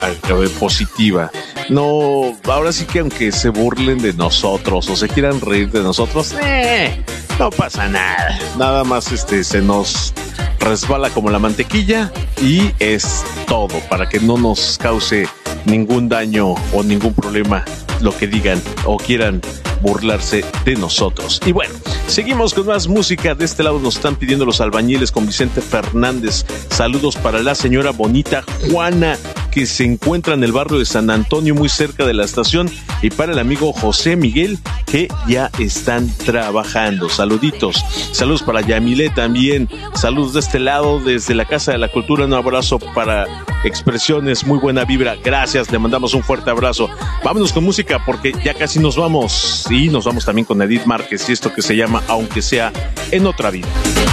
positiva. No, ahora sí que aunque se burlen de nosotros o se quieran reír de nosotros, no pasa nada. Nada más se nos resbala como la mantequilla y es todo, para que no nos cause ningún daño o ningún problema lo que digan o quieran burlarse de nosotros. Y bueno, seguimos con más música. De este lado nos están pidiendo Los Albañiles con Vicente Fernández. Saludos para la señora bonita Juana, que se encuentra en el barrio de San Antonio, muy cerca de la estación, y para el amigo José Miguel, que ya están trabajando. Saluditos. Saludos para Yamile también. Saludos de este lado, desde la Casa de la Cultura. Un abrazo para Expresiones, muy buena vibra. Gracias, le mandamos un fuerte abrazo. Vámonos con música porque ya casi nos vamos. Y nos vamos también con Edith Márquez y esto que se llama Aunque sea en otra vida.